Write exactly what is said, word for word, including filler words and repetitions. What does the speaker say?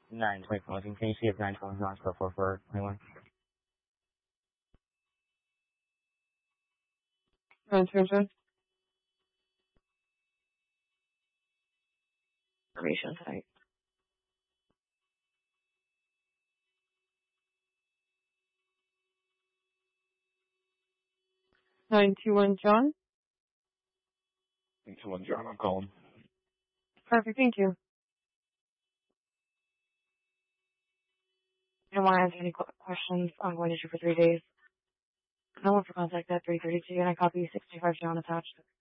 nine twenty promotion. Can you see if nine twenty is on still four for anyone? Transmission. Information site. nine two one John. nine two one John, I'm calling. Perfect, thank you. I don't want to answer any questions. I'm going to issue for three days. No one for contact at three thirty-two, and I copy sixty-five John attached.